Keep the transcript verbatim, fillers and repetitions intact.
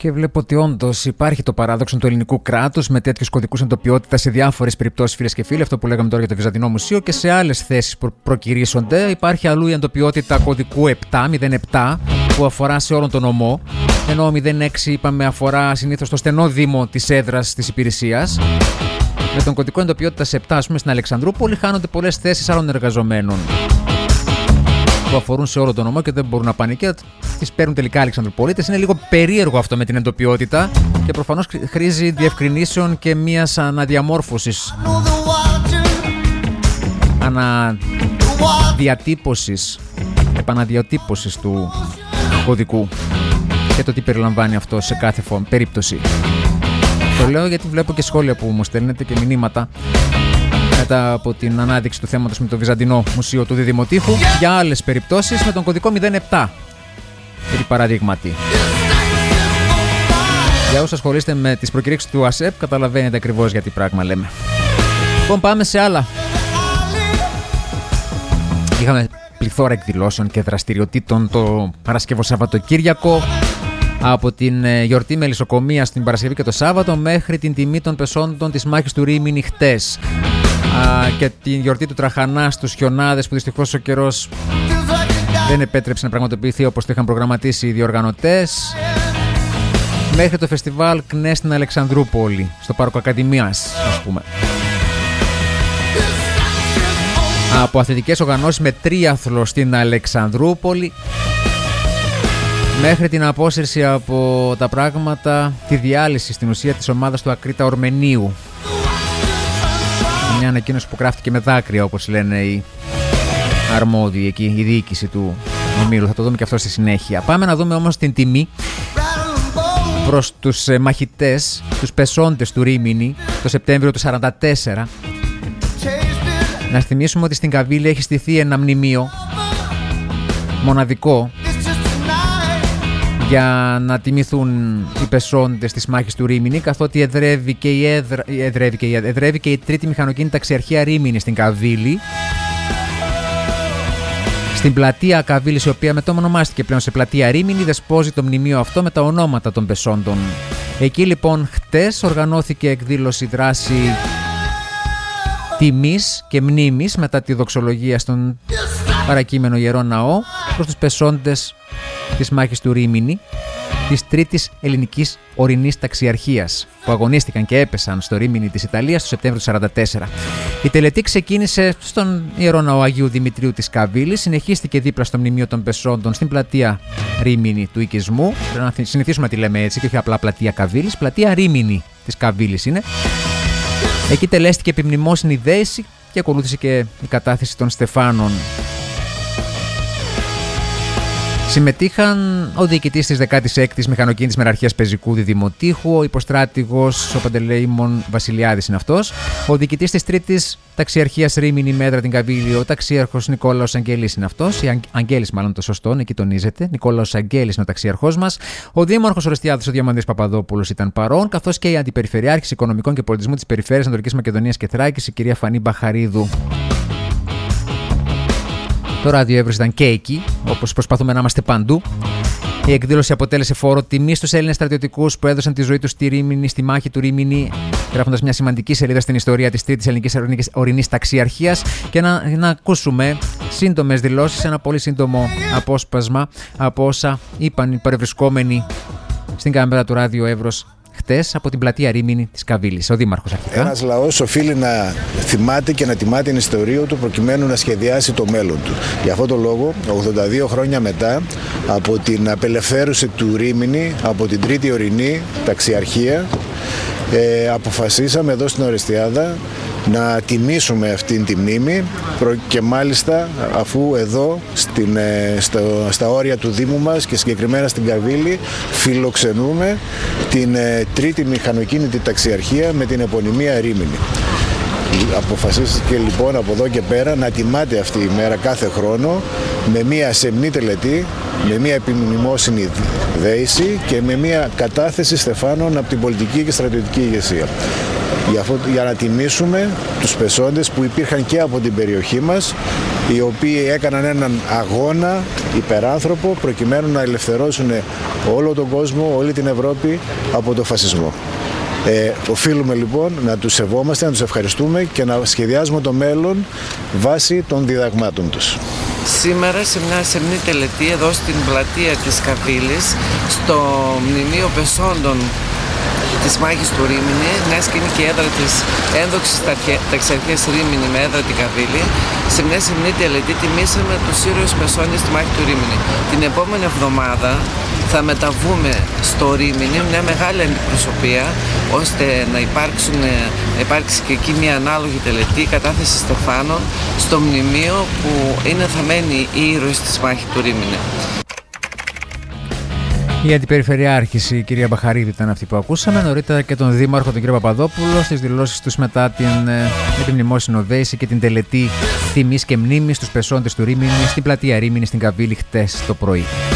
Και βλέπω ότι όντως υπάρχει το παράδοξο του ελληνικού κράτους με τέτοιους κωδικούς εντοπιότητας σε διάφορες περιπτώσεις, φίλες και φίλοι. Αυτό που λέγαμε τώρα για το Βυζαντινό Μουσείο και σε άλλες θέσεις που προκυρήσονται. Υπάρχει αλλού η εντοπιότητα κωδικού επτά, μηδέν επτά, που αφορά σε όλον τον νομό. Ενώ ο μηδέν έξι, είπαμε, αφορά συνήθως το στενό δήμο της έδρας της υπηρεσίας. Με τον κωδικό εντοπιότητας επτά, ας πούμε, στην Αλεξανδρούπολη χάνονται πολλές θέσεις άλλων εργαζομένων που αφορούν σε όλο τον νομό και δεν μπορούν να πάνε και τις παίρνουν τελικά Αλεξανδροπολίτες. Είναι λίγο περίεργο αυτό με την εντοπιότητα και προφανώς χρήζει διευκρινήσεων και μιας αναδιαμόρφωσης, αναδιατύπωσης, επαναδιατύπωσης του κωδικού και το τι περιλαμβάνει αυτό σε κάθε περίπτωση. Το λέω γιατί βλέπω και σχόλια που μου στέλνετε και μηνύματα μετά από την ανάδειξη του θέματος με το Βυζαντινό Μουσείο του Διδημοτήχου για άλλες περιπτώσεις με τον κωδικό μηδέν επτά. Επί παραδείγματι. Για όσους ασχολείστε με τις προκηρύξεις του ΑΣΕΠ, καταλαβαίνετε ακριβώς για τι πράγμα λέμε. Λοιπόν, πάμε σε άλλα. Είχαμε πληθώρα εκδηλώσεων και δραστηριοτήτων το Παρασκευό Σαββατοκύριακο. Από την γιορτή μελισσοκομείας την Παρασκευή και το Σάββατο μέχρι την τιμή των πεσόντων της μάχης του Ρήμινη χτες. Α, και την γιορτή του Τραχανά στους χιονάδες που δυστυχώς ο καιρός δεν επέτρεψε να πραγματοποιηθεί όπως το είχαν προγραμματίσει οι διοργανωτές. Μέχρι το φεστιβάλ ΚΝΕ στην Αλεξανδρούπολη, στο Πάρκο Ακαδημίας, ας πούμε. Από αθλητικές οργανώσεις με τρίαθλο στην Αλεξανδρούπολη μέχρι την απόσυρση από τα πράγματα, τη διάλυση στην ουσία της ομάδας του Ακρίτα Ορμενίου. Μια ανακοίνωση που γράφτηκε με δάκρυα, όπως λένε οι αρμόδιοι εκεί, η διοίκηση του ομίλου. Θα το δούμε και αυτό στη συνέχεια. Πάμε να δούμε όμως την τιμή προς τους μαχητές, τους πεσόντες του Ρήμινη, το Σεπτέμβριο του χίλια εννιακόσια σαράντα τέσσερα. Να θυμίσουμε ότι στην Καβίλη έχει στηθεί ένα μνημείο μοναδικό για να τιμηθούν οι πεσόντες της μάχης του Ρήμινη, καθότι εδρεύει και η, έδρα, εδρεύει και η, εδρεύει και η τρίτη μηχανοκίνητα αξιαρχία Ρήμινη στην Καβίλη. Στην πλατεία Καβίλης, η οποία μετονομάστηκε πλέον σε πλατεία Ρήμινη, δεσπόζει το μνημείο αυτό με τα ονόματα των πεσόντων. Εκεί λοιπόν χτες οργανώθηκε εκδήλωση δράση τιμής και μνήμης μετά τη δοξολογία στον παρακείμενο Ιερό Ναό προς τους πεσόντες της μάχης του Ρήμινη, της τρίτης ελληνικής ορεινής ταξιαρχίας που αγωνίστηκαν και έπεσαν στο Ρήμινη της Ιταλίας το Σεπτέμβριο του χίλια εννιακόσια σαράντα τέσσερα. Η τελετή ξεκίνησε στον Ιερό Ναό Αγίου Δημητρίου της Καβίλης, συνεχίστηκε δίπλα στο μνημείο των πεσόντων στην πλατεία Ρήμινη του Οικισμού. Πρέπει να συνηθίσουμε να τη λέμε έτσι και όχι απλά πλατεία Καβίλης, πλατεία Ρήμινη της Καβίλης είναι. Εκεί τελέστηκε επιμνημόσυνη δέηση και ακολούθησε και η κατάθεση των στεφάνων. Συμμετείχαν ο διοικητής της δεκάτη έκτη Μηχανοκίνητης Μεραρχίας Πεζικού Διδημοτήχου, ο υποστράτηγος ο Παντελεήμων Βασιλιάδης είναι αυτός, ο διοικητής της τρίτης ταξιαρχίας Ρήμινη Μέτρα την Καβίλη, ο ταξίαρχος Νικόλαος Αγγέλης είναι αυτός, η Αγγέλης μάλλον το σωστό, εκεί τονίζεται, Νικόλαος Αγγέλης είναι ο ταξιαρχός μας, ο δήμαρχος Ορεστιάδος ο Διαμαντής Παπαδόπουλος ήταν παρόν, καθώς και η αντιπεριφερειάρχης Οικονομικών και Πολιτισμού της Περιφέρειας Ανατολικής Μακεδονίας και Θράκης, η κυρία Φανή Μπαχαρίδου. Το Ράδιο Εύρος ήταν και εκεί, όπως προσπαθούμε να είμαστε παντού. Η εκδήλωση αποτέλεσε φόρο τιμή στους Έλληνες στρατιωτικούς που έδωσαν τη ζωή τους στη Ρήμινη, στη μάχη του Ρήμινη, γράφοντας μια σημαντική σελίδα στην ιστορία της τρίτης ελληνικής ορεινής ταξιαρχίας. Και να, να ακούσουμε σύντομες δηλώσεις, ένα πολύ σύντομο απόσπασμα από όσα είπαν οι παρευρισκόμενοι στην κάμερα του Ράδιο Εύρος χτες από την πλατεία Ρήμινη της Καβίλης. Ο δήμαρχος αρχικά. Ένας λαός οφείλει να θυμάται και να τιμά την ιστορία του προκειμένου να σχεδιάσει το μέλλον του. Για αυτόν τον λόγο, ογδόντα δύο χρόνια μετά από την απελευθέρωση του Ρήμινη, από την τρίτη ορεινή ταξιαρχία, ε, αποφασίσαμε εδώ στην Ορεστιάδα να τιμήσουμε αυτήν τη μνήμη και μάλιστα αφού εδώ στην, στο, στα όρια του Δήμου μας και συγκεκριμένα στην Καβίλη φιλοξενούμε την τρίτη μηχανοκίνητη ταξιαρχία με την επωνυμία Ρήμινη. Αποφασίστηκε λοιπόν από εδώ και πέρα να τιμάται αυτή η μέρα κάθε χρόνο με μια σεμνή τελετή, με μια επιμνημόσυνη δέηση και με μια κατάθεση στεφάνων από την πολιτική και στρατιωτική ηγεσία. Για, αυτό, για να τιμήσουμε τους πεσόντες που υπήρχαν και από την περιοχή μας οι οποίοι έκαναν έναν αγώνα υπεράνθρωπο προκειμένου να ελευθερώσουν όλο τον κόσμο, όλη την Ευρώπη από τον φασισμό. Ε, οφείλουμε λοιπόν να τους σεβόμαστε, να τους ευχαριστούμε και να σχεδιάζουμε το μέλλον βάσει των διδαγμάτων τους. Σήμερα σε μια σεμνή τελετή εδώ στην πλατεία της Καβίλης, στο μνημείο πεσόντων της μάχης του Ρήμηνη, μια σκηνή και έδρα της ένδοξης ταξιαρχίας Ρήμηνη με έδρα την Καβίλη, σε μια σεμνή τελετή τιμήσαμε τους ήρωες πεσόντες στη μάχη του Ρήμηνη. Την επόμενη εβδομάδα θα μεταβούμε στο Ρήμηνη, μια μεγάλη αντιπροσωπεία, ώστε να, υπάρξουν, να υπάρξει και εκεί μια ανάλογη τελετή, κατάθεση στεφάνων στο μνημείο που είναι θαμμένοι οι ήρωες της μάχης του Ρήμηνη. Η Αντιπεριφερειάρχης, η κυρία Μπαχαρίδη, ήταν αυτή που ακούσαμε. Νωρίτερα και τον Δήμαρχο, τον κύριο Παπαδόπουλο, στις δηλώσεις τους μετά την επιμνημόσυνο δέηση και την τελετή τιμής και μνήμης στους πεσόντες του Ρήμηνη στην πλατεία Ρήμηνη στην Καβίλη χτες το πρωί.